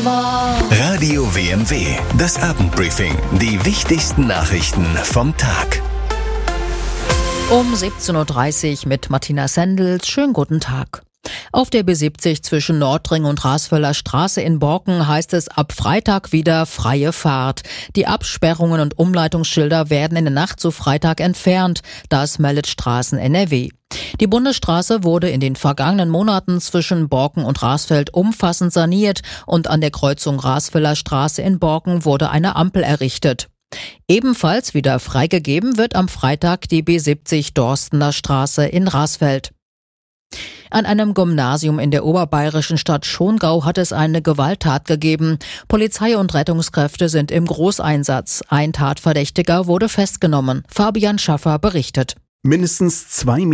Radio WMW, das Abendbriefing. Die wichtigsten Nachrichten vom Tag. Um 17.30 Uhr mit Martina Sendels. Schönen guten Tag. Auf der B70 zwischen Nordring und Rasfelder Straße in Borken heißt es ab Freitag wieder freie Fahrt. Die Absperrungen und Umleitungsschilder werden in der Nacht zu Freitag entfernt. Das meldet Straßen NRW. Die Bundesstraße wurde in den vergangenen Monaten zwischen Borken und Rasfeld umfassend saniert und an der Kreuzung Rasfelder Straße in Borken wurde eine Ampel errichtet. Ebenfalls wieder freigegeben wird am Freitag die B70 Dorstener Straße in Rasfeld. An einem Gymnasium in der oberbayerischen Stadt Schongau hat es eine Gewalttat gegeben. Polizei und Rettungskräfte sind im Großeinsatz. Ein Tatverdächtiger wurde festgenommen. Fabian Schaffer berichtet. Mindestens 2